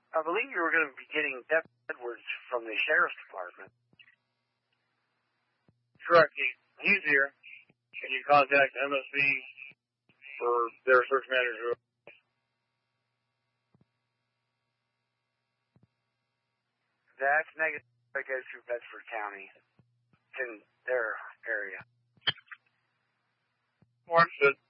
I believe you were going to be getting Deputy Edwards from the Sheriff's Department. Correct. He's here. Can you contact MSV for their search manager? That's negative. It goes through Bedford County. It's in their area. Understood.